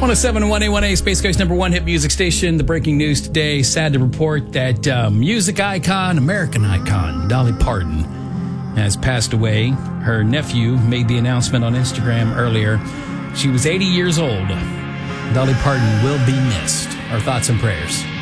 107.1A1A, Space Coast number one hit music station. The breaking news today, sad to report that music icon, American icon, Dolly Parton has passed away. Her nephew made the announcement on Instagram earlier. She was 80 years old. Dolly Parton will be missed. Our thoughts and prayers.